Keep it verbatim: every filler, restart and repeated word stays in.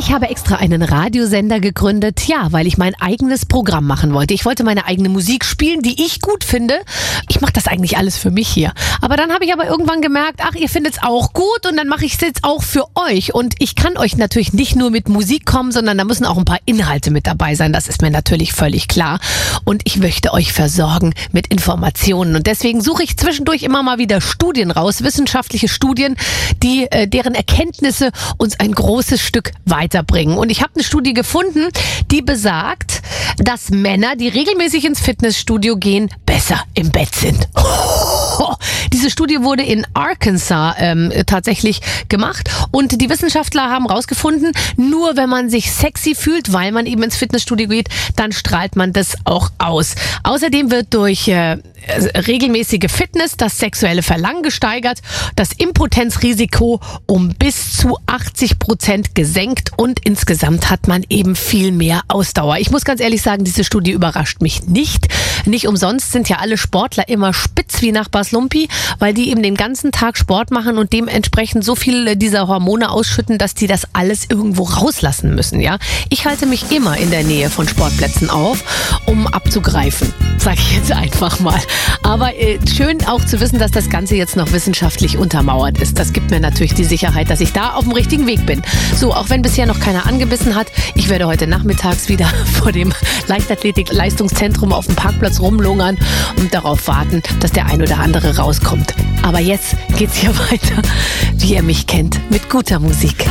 Ich habe extra einen Radiosender gegründet, ja, weil ich mein eigenes Programm machen wollte. Ich wollte meine eigene Musik spielen, die ich gut finde. Ich mache das eigentlich alles für mich hier. Aber dann habe ich aber irgendwann gemerkt, ach, ihr findet es auch gut und dann mache ich es jetzt auch für euch. Und ich kann euch natürlich nicht nur mit Musik kommen, sondern da müssen auch ein paar Inhalte mit dabei sein. Das ist mir natürlich völlig klar. Und ich möchte euch versorgen mit Informationen. Und deswegen suche ich zwischendurch immer mal wieder Studien raus, wissenschaftliche Studien, die äh, deren Erkenntnisse uns ein großes Stück weiterbringen. Und ich habe eine Studie gefunden, die besagt, dass Männer, die regelmäßig ins Fitnessstudio gehen, besser im Bett sind. Oh, diese Studie wurde in Arkansas ähm, tatsächlich gemacht und die Wissenschaftler haben rausgefunden, nur wenn man sich sexy fühlt, weil man eben ins Fitnessstudio geht, dann strahlt man das auch aus. Außerdem wird durch äh, regelmäßige Fitness das sexuelle Verlangen gesteigert, das Impotenzrisiko um bis zu achtzig Prozent gesenkt und insgesamt hat man eben viel mehr Ausdauer. Ich muss ganz ehrlich sagen, diese Studie überrascht mich nicht. Nicht umsonst sind ja alle Sportler immer spitz wie Nachbars Lumpi, weil die eben den ganzen Tag Sport machen und dementsprechend so viel dieser Hormone ausschütten, dass die das alles irgendwo rauslassen müssen. Ja, ich halte mich immer in der Nähe von Sportplätzen auf, um abzugreifen, sage ich jetzt einfach mal. Aber äh, schön auch zu wissen, dass das Ganze jetzt noch wissenschaftlich untermauert ist. Das gibt mir natürlich die Sicherheit, dass ich da auf dem richtigen Weg bin. So, auch wenn bisher noch keiner angebissen hat, ich werde heute nachmittags wieder vor dem Leichtathletik-Leistungszentrum auf dem Parkplatz rumlungern und darauf warten, dass der ein oder andere rauskommt. Aber jetzt geht's hier weiter, wie ihr mich kennt, mit guter Musik.